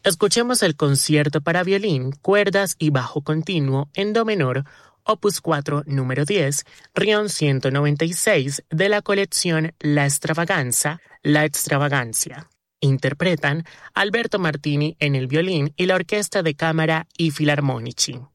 Escuchemos el concierto para violín, cuerdas y bajo continuo en do menor, opus 4, número 10, Rion 196 de la colección La Extravaganza, La Extravagancia. Interpretan Alberto Martini en el violín y la Orquesta de Cámara I Filarmonici.